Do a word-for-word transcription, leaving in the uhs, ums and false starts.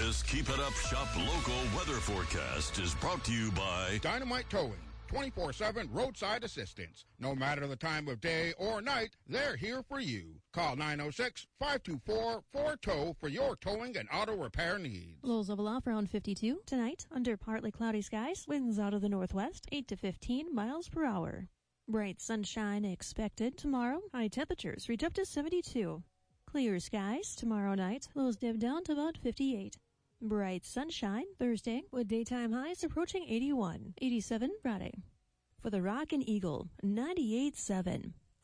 This Keep It Up Shop local weather forecast is brought to you by Dynamite Towing, twenty-four seven roadside assistance. No matter the time of day or night, they're here for you. Call nine oh six, five two four, four T O W for your towing and auto repair needs. Lows of aloft around fifty-two. Tonight, under partly cloudy skies, winds out of the northwest, eight to fifteen miles per hour. Bright sunshine expected tomorrow. High temperatures reach up to seventy-two. Clear skies tomorrow night. Lows dip down to about fifty-eight. Bright sunshine Thursday with daytime highs approaching eighty-one. eighty-seven Friday. For the Rock and Eagle, ninety-eight point seven.